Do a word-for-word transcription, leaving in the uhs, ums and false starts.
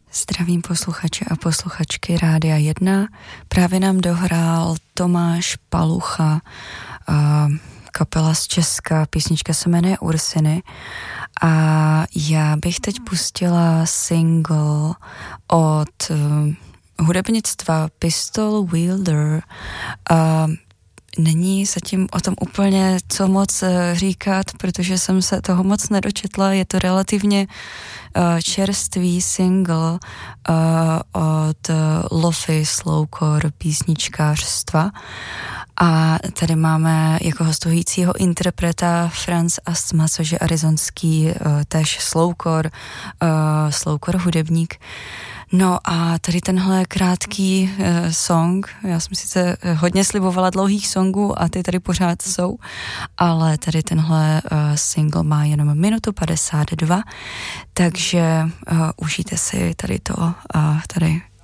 Zdravím posluchače a posluchačky Rádia jedna. Právě nám dohrál Tomáš Palucha, kapela z Česka, písnička se jmenuje Ursiny a já bych teď pustila single od hudebnictva Pistol Wielder. Není zatím o tom úplně co moc říkat, protože jsem se toho moc nedočetla. Je to relativně uh, čerstvý single uh, od Lo-fi slowcore písničkářstva. A tady máme jako hostujícího interpreta Franz Asthma, což je arizonský uh, též slowcore, uh, slowcore hudebník. No a tady tenhle krátký uh, song, já jsem sice hodně slibovala dlouhých songů a ty tady pořád jsou, ale tady tenhle uh, single má jenom minutu padesát dva, takže uh, užijte si tady to, uh, tady